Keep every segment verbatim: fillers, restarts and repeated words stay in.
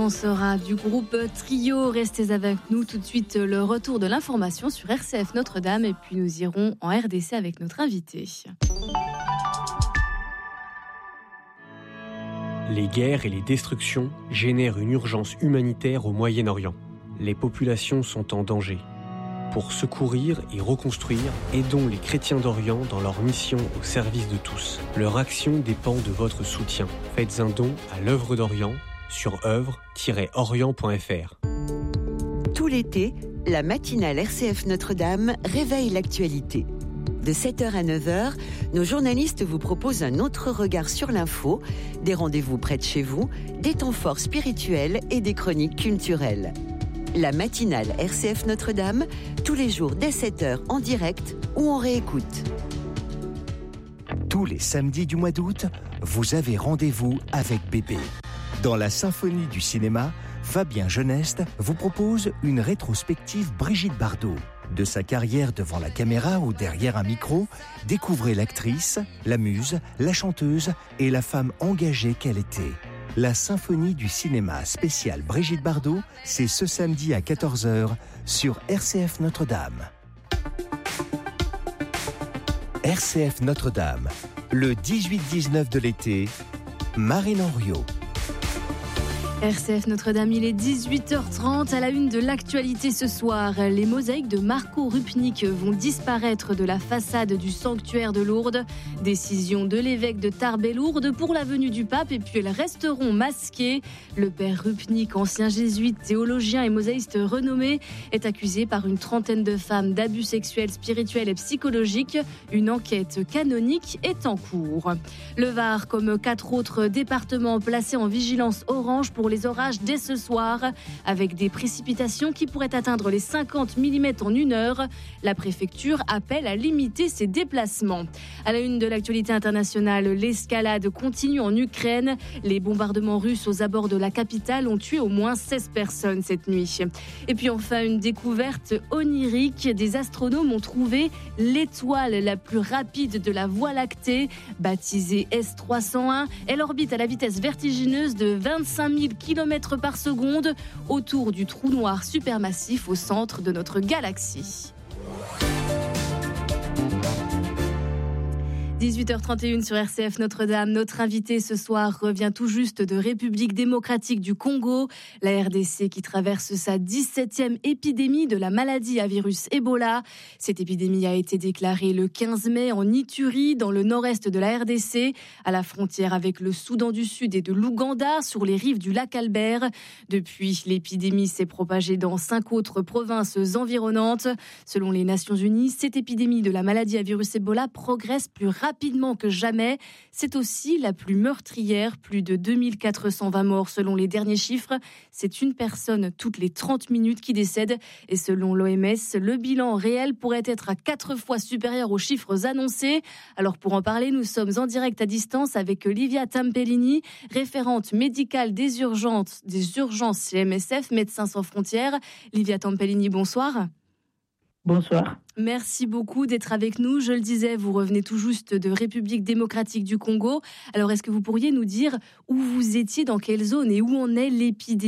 On sera du groupe Trio, restez avec nous tout de suite, le retour de l'information sur R C F Notre-Dame et puis nous irons en R D C avec notre invité. Les guerres et les destructions génèrent une urgence humanitaire au Moyen-Orient. Les populations sont en danger. Pour secourir et reconstruire, aidons les chrétiens d'Orient dans leur mission au service de tous. Leur action dépend de votre soutien. Faites un don à l'œuvre d'Orient sur œuvre tiret orient point f r. Tout l'été, la matinale R C F Notre-Dame réveille l'actualité. De sept heures à neuf heures, nos journalistes vous proposent un autre regard sur l'info, des rendez-vous près de chez vous, des temps forts spirituels et des chroniques culturelles. La matinale R C F Notre-Dame, tous les jours dès sept heures en direct ou en réécoute. Tous les samedis du mois d'août, vous avez rendez-vous avec Bébé. Dans la symphonie du cinéma, Fabien Geneste vous propose une rétrospective Brigitte Bardot. De sa carrière devant la caméra ou derrière un micro, découvrez l'actrice, la muse, la chanteuse et la femme engagée qu'elle était. La symphonie du cinéma spécial Brigitte Bardot, c'est ce samedi à quatorze heures sur R C F Notre-Dame. R C F Notre-Dame, le dix-huit dix-neuf de l'été, Marine Henriot. R C F Notre-Dame, il est dix-huit heures trente. À la une de l'actualité ce soir, les mosaïques de Marco Rupnik vont disparaître de la façade du sanctuaire de Lourdes. Décision de l'évêque de Tarbes-et-Lourdes pour la venue du pape et puis elles resteront masquées. Le père Rupnik, ancien jésuite, théologien et mosaïste renommé, est accusé par une trentaine de femmes d'abus sexuels, spirituels et psychologiques. Une enquête canonique est en cours. Le Var, comme quatre autres départements placés en vigilance orange pour les orages dès ce soir, avec des précipitations qui pourraient atteindre les cinquante millimètres en une heure. La préfecture appelle à limiter ses déplacements. À la une de l'actualité internationale, l'escalade continue en Ukraine. Les bombardements russes aux abords de la capitale ont tué au moins seize personnes cette nuit. Et puis enfin, une découverte onirique. Des astronomes ont trouvé l'étoile la plus rapide de la Voie lactée, baptisée S trois cent un. Elle orbite à la vitesse vertigineuse de vingt-cinq mille kilomètres par seconde autour du trou noir supermassif au centre de notre galaxie. dix-huit heures trente et une sur R C F Notre-Dame. Notre invité ce soir revient tout juste de République démocratique du Congo, la R D C qui traverse sa dix-septième épidémie de la maladie à virus Ebola. Cette épidémie a été déclarée le quinze mai en Ituri, dans le nord-est de la R D C, à la frontière avec le Soudan du Sud et de l'Ouganda, sur les rives du lac Albert. Depuis, l'épidémie s'est propagée dans cinq autres provinces environnantes. Selon les Nations Unies, cette épidémie de la maladie à virus Ebola progresse plus rapidement rapidement que jamais. C'est aussi la plus meurtrière, plus de deux mille quatre cent vingt morts selon les derniers chiffres. C'est une personne toutes les trente minutes qui décède. Et selon l'O M S, le bilan réel pourrait être à quatre fois supérieur aux chiffres annoncés. Alors pour en parler, nous sommes en direct à distance avec Livia Tampellini, référente médicale des urgences, des urgences chez M S F, Médecins sans frontières. Livia Tampellini, bonsoir. Bonsoir. Merci beaucoup d'être avec nous. Je le disais, vous revenez tout juste de République démocratique du Congo. Alors, est-ce que vous pourriez nous dire où vous étiez, dans quelle zone et où en est l'épidémie ?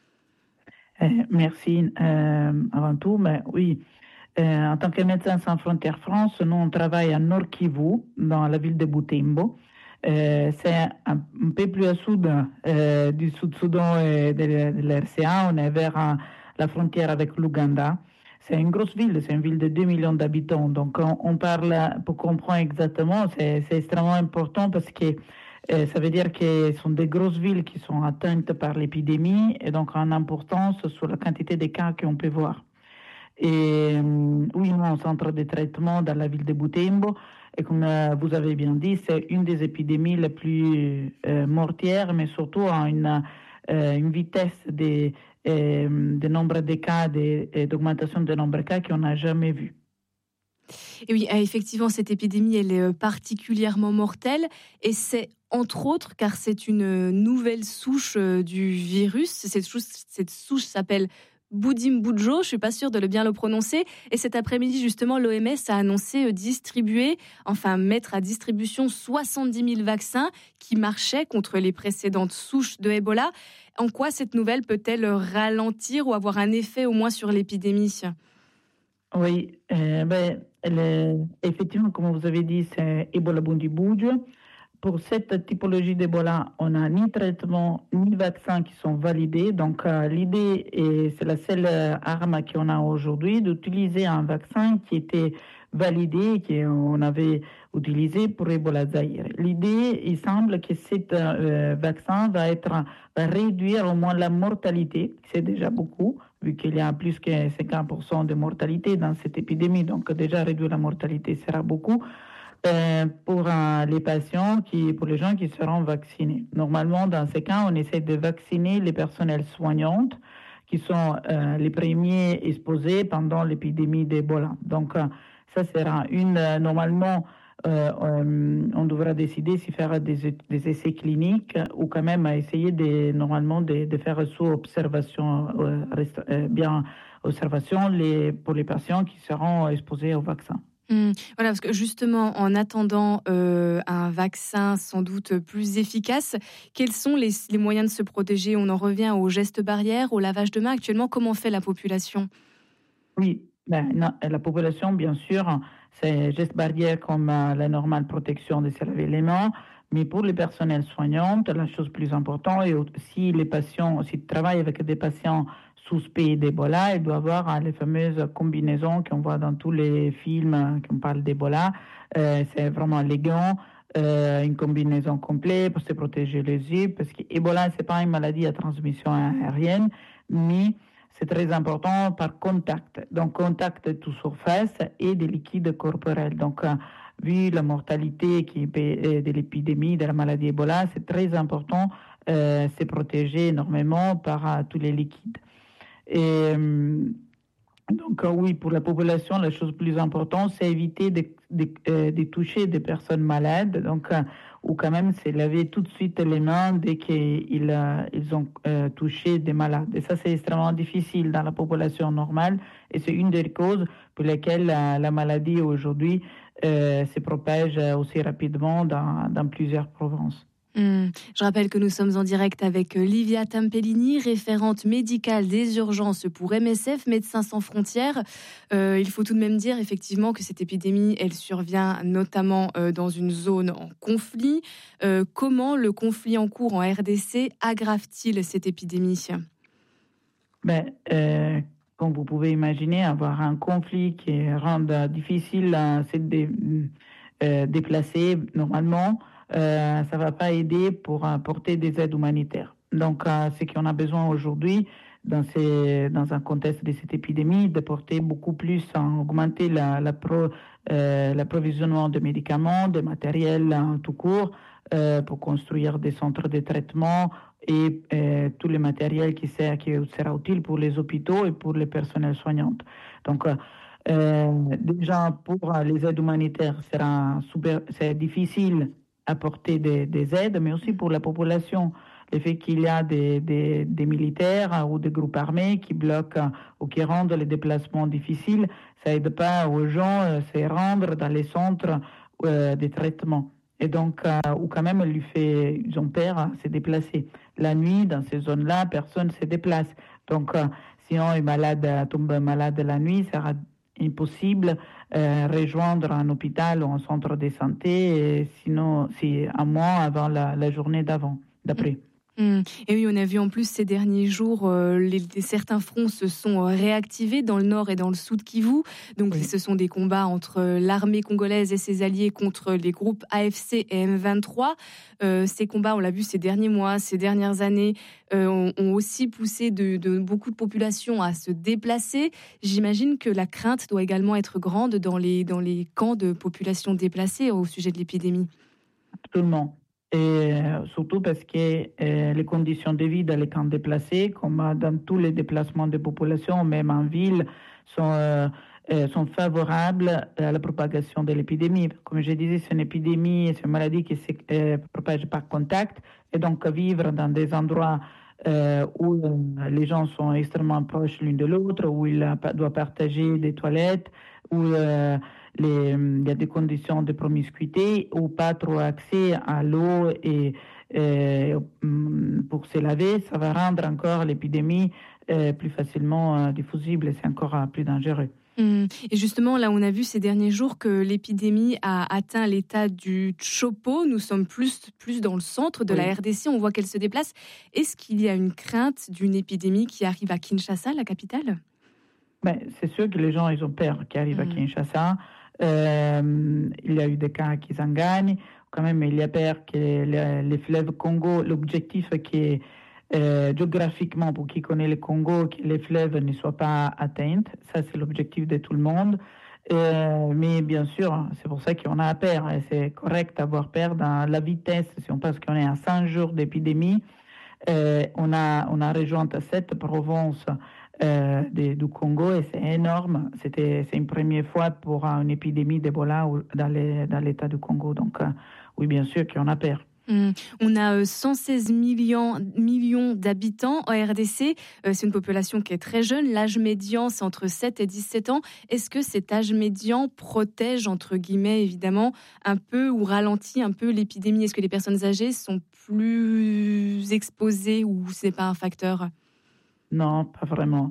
euh, Merci. Euh, avant tout, mais oui, euh, en tant que Médecins sans frontières France, nous on travaille à Nord Kivu, dans la ville de Butembo. Euh, c'est un, un peu plus au sud euh, du Sud-Soudan et de, de l'R C A. On est vers euh, la frontière avec l'Ouganda. C'est une grosse ville, c'est une ville de deux millions d'habitants. Donc, on, on parle, pour comprendre exactement, c'est, c'est extrêmement important parce que euh, ça veut dire que ce sont des grosses villes qui sont atteintes par l'épidémie et donc en importance sur la quantité de cas qu'on peut voir. Et euh, oui, nous, on centre de traitement dans la ville de Butembo. Et comme euh, vous avez bien dit, c'est une des épidémies les plus euh, mortières, mais surtout à une, euh, une vitesse de Et de nombre de cas, de, et d'augmentation de nombre de cas qu'on n'a jamais vu. Et oui, effectivement, cette épidémie, elle est particulièrement mortelle. Et c'est entre autres, car c'est une nouvelle souche du virus. Cette souche, cette souche s'appelle Budimbujo, je ne suis pas sûre de le bien le prononcer. Et cet après-midi, justement, l'O M S a annoncé distribuer, enfin mettre à distribution soixante-dix mille vaccins qui marchaient contre les précédentes souches de Ebola. En quoi cette nouvelle peut-elle ralentir ou avoir un effet au moins sur l'épidémie ? Oui, euh, ben, le, effectivement, comme vous avez dit, c'est Ebola Budimbujo. Pour cette typologie d'Ebola, on n'a ni traitement ni vaccin qui sont validés. Donc, euh, l'idée, et c'est la seule arme qu'on a aujourd'hui, d'utiliser un vaccin qui était validé, qu'on avait utilisé pour Ebola Zaïre. L'idée, il semble que ce euh, vaccin va, être, va réduire au moins la mortalité, c'est déjà beaucoup, vu qu'il y a plus que cinquante pour cent de mortalité dans cette épidémie. Donc, déjà réduire la mortalité sera beaucoup. Euh, pour euh, les patients, qui, pour les gens qui seront vaccinés. Normalement, dans ces cas, on essaie de vacciner les personnels soignantes qui sont euh, les premiers exposés pendant l'épidémie d'Ebola. Donc, euh, ça sera une... Euh, normalement, euh, euh, on devra décider si faire des, des essais cliniques ou quand même essayer de, normalement de, de faire sous observation, euh, rest, euh, bien observation les, pour les patients qui seront exposés au vaccin. Mmh. Voilà, parce que justement, en attendant euh, un vaccin sans doute plus efficace, quels sont les, les moyens de se protéger ? On en revient aux gestes barrières, au lavage de mains. Actuellement, comment fait la population ? Oui, ben, non, la population, bien sûr, c'est gestes barrières comme euh, la normale protection de se laver les mains. Mais pour les personnels soignants, la chose plus importante, et si les patients, s'ils travaillent avec des patients suspects d'Ebola, il doit avoir les fameuses combinaisons qu'on voit dans tous les films qui parlent d'Ebola. Euh, c'est vraiment les gants, euh, une combinaison complète pour se protéger les yeux, parce que Ebola, c'est pas une maladie à transmission aérienne, mais c'est très important par contact. Donc, contact de toute surface et des liquides corporels. Donc, euh, vu la mortalité qui est de l'épidémie de la maladie Ebola, c'est très important euh, se protéger énormément par euh, tous les liquides. Et euh, donc euh, oui, pour la population, la chose plus importante, c'est éviter de, de, euh, de toucher des personnes malades, donc euh, ou quand même c'est laver tout de suite les mains dès qu'ils euh, ils ont euh, touché des malades. Et ça, c'est extrêmement difficile dans la population normale, et c'est une des causes pour lesquelles euh, la maladie aujourd'hui euh, se propage aussi rapidement dans, dans plusieurs provinces. Mmh. Je rappelle que nous sommes en direct avec Livia Tampellini, référente médicale des urgences pour M S F, Médecins sans frontières. Euh, il faut tout de même dire effectivement que cette épidémie, elle survient notamment euh, dans une zone en conflit. Euh, comment le conflit en cours en R D C aggrave-t-il cette épidémie ? Ben, euh, comme vous pouvez imaginer, avoir un conflit qui rend difficile à se dé, euh, déplacer normalement, Euh, ça ne va pas aider pour apporter des aides humanitaires. Donc, euh, ce qu'on a besoin aujourd'hui, dans, ces, dans un contexte de cette épidémie, de porter beaucoup plus, à augmenter la, la pro, euh, l'approvisionnement de médicaments, de matériel en tout court, euh, pour construire des centres de traitement et euh, tout le matériel qui, sert, qui sera utile pour les hôpitaux et pour les personnels soignants. Donc, euh, déjà, pour les aides humanitaires, sera super, c'est difficile apporter des, des aides, mais aussi pour la population. Le fait qu'il y a des, des, des militaires ou des groupes armés qui bloquent ou qui rendent les déplacements difficiles, ça n'aide pas aux gens à se rendre dans les centres euh, de traitement. Et donc, euh, ou quand même, lui fait, ils ont peur à se déplacer. La nuit, dans ces zones-là, personne ne se déplace. Donc, euh, si on est malade, tombe malade la nuit, ça sera impossible euh, rejoindre un hôpital ou un centre de santé, et sinon, c'est un mois avant la, la journée d'avant, d'après. Mmh. Et oui, on a vu en plus ces derniers jours, euh, les, les, certains fronts se sont réactivés dans le nord et dans le sud Kivu. Donc, oui. Ce sont des combats entre l'armée congolaise et ses alliés contre les groupes A F C et M vingt-trois. Euh, ces combats, on l'a vu ces derniers mois, ces dernières années, euh, ont, ont aussi poussé de, de beaucoup de populations à se déplacer. J'imagine que la crainte doit également être grande dans les, dans les camps de populations déplacées au sujet de l'épidémie. Absolument. Et surtout parce que euh, les conditions de vie dans les camps déplacés, comme dans tous les déplacements de population, même en ville, sont, euh, sont favorables à la propagation de l'épidémie. Comme je disais, c'est une épidémie, c'est une maladie qui se euh, propage par contact, et donc vivre dans des endroits euh, où euh, les gens sont extrêmement proches l'une de l'autre, où ils doivent partager des toilettes, où euh, les, il y a des conditions de promiscuité, où pas trop accès à l'eau et, et pour se laver, ça va rendre encore l'épidémie euh, plus facilement euh, diffusible et c'est encore euh, plus dangereux. Mmh. Et justement, là, on a vu ces derniers jours que l'épidémie a atteint l'état du Chopo. Nous sommes plus, plus dans le centre de oui. la R D C. On voit qu'elle se déplace. Est-ce qu'il y a une crainte d'une épidémie qui arrive à Kinshasa, la capitale ? Ben, c'est sûr que les gens, ils ont peur qui arrive mmh. à Kinshasa. Euh, il y a eu des cas à Kisangani. Quand même, il y a peur que les, les fleuves Congo, l'objectif qui est Euh, géographiquement, pour qui connaît le Congo, que les fleuves ne soient pas atteints. Ça, c'est l'objectif de tout le monde. Euh, mais bien sûr, c'est pour ça qu'on a peur. Et c'est correct d'avoir peur dans la vitesse. Si on pense qu'on est à cent jours d'épidémie, euh, on a, on a rejoint sept provinces euh, de, du Congo et c'est énorme. C'était, c'est une première fois pour une épidémie d'Ebola dans, les, dans l'État du Congo. Donc, euh, oui, bien sûr qu'on a peur. Mmh. On a cent seize millions, millions d'habitants en R D C. Euh, c'est une population qui est très jeune. L'âge médian, c'est entre sept et dix-sept ans. Est-ce que cet âge médian protège, entre guillemets, évidemment, un peu ou ralentit un peu l'épidémie ? Est-ce que les personnes âgées sont plus exposées ou ce n'est pas un facteur ? Non, pas vraiment.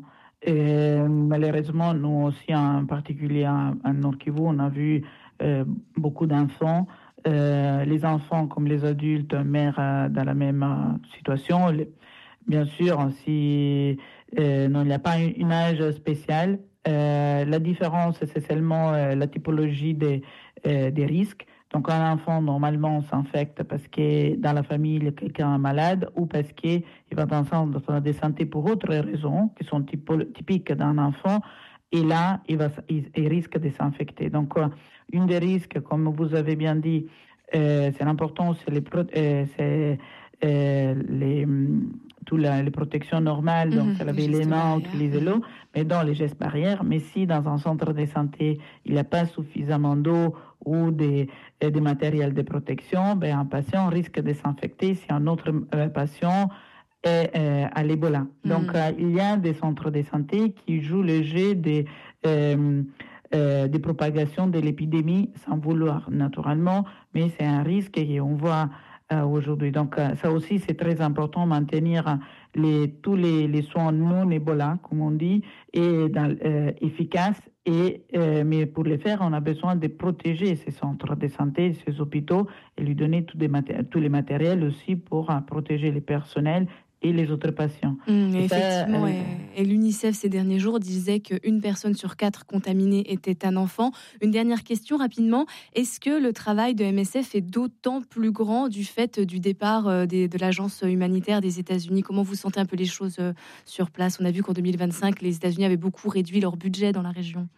Et malheureusement, nous aussi, en particulier en Nord-Kivu, on a vu euh, beaucoup d'enfants. Euh, les enfants comme les adultes meurent euh, dans la même euh, situation. Les, bien sûr, si euh, non, il n'y a pas un âge spécial, euh, la différence c'est seulement euh, la typologie des, euh, des risques. Donc un enfant normalement s'infecte parce que dans la famille il y a quelqu'un malade ou parce qu'il va dans un centre de santé pour autres raisons qui sont typo, typiques d'un enfant. Et là, il, va, il, il risque de s'infecter. Donc, euh, une des risques, comme vous avez bien dit, euh, c'est important, c'est les, pro, euh, c'est, euh, les, toutes les protections normales, donc mmh, laver les, les mains, utiliser l'eau, mais dans les gestes barrières. Mais si dans un centre de santé, il n'y a pas suffisamment d'eau ou des, des matériels de protection, ben, un patient risque de s'infecter si un autre euh, patient Et, euh, à l'Ebola. Mmh. Donc, euh, il y a des centres de santé qui jouent le jeu des, euh, euh, des propagations de l'épidémie sans vouloir, naturellement, mais c'est un risque et on voit euh, aujourd'hui. Donc, euh, ça aussi, c'est très important, maintenir les, tous les, les soins non-Ebola, comme on dit, et dans, euh, efficaces. Et, euh, mais pour le faire, on a besoin de protéger ces centres de santé, ces hôpitaux, et lui donner tous, des maté- tous les matériels aussi pour euh, protéger les personnels et les autres patients. Mmh, et effectivement, ça, euh... et, et l'UNICEF ces derniers jours disait qu'une personne sur quatre contaminée était un enfant. Une dernière question rapidement, est-ce que le travail de M S F est d'autant plus grand du fait du départ des, de l'agence humanitaire des États-Unis ? Comment vous sentez un peu les choses sur place ? On a vu qu'en deux mille vingt-cinq, les États-Unis avaient beaucoup réduit leur budget dans la région.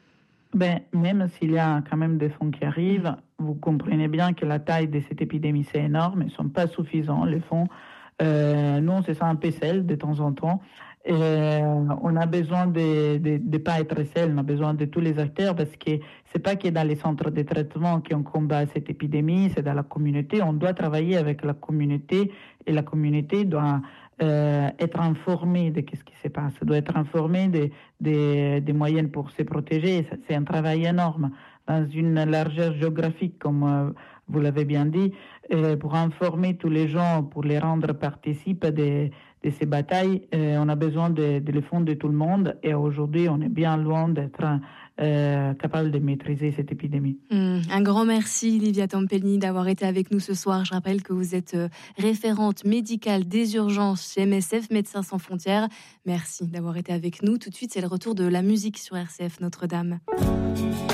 Ben, même s'il y a quand même des fonds qui arrivent, mmh. vous comprenez bien que la taille de cette épidémie, c'est énorme, ils ne sont pas suffisants, les fonds. Euh, nous, on se sent un peu seul de temps en temps. Et on a besoin de ne pas être seul, on a besoin de tous les acteurs parce que c'est pas que dans les centres de traitement qu'on combat cette épidémie, c'est dans la communauté. On doit travailler avec la communauté et la communauté doit euh, être informée de ce qui se passe, doit être informée des de, de moyens pour se protéger. C'est un travail énorme dans une largeur géographique comme euh, vous l'avez bien dit, euh, pour informer tous les gens, pour les rendre participes de, de ces batailles, euh, on a besoin de, de le fond de tout le monde et aujourd'hui on est bien loin d'être euh, capable de maîtriser cette épidémie. Mmh, un grand merci Livia Tampelny d'avoir été avec nous ce soir. Je rappelle que vous êtes référente médicale des urgences chez M S F, Médecins sans frontières. Merci d'avoir été avec nous. Tout de suite c'est le retour de la musique sur R C F Notre-Dame.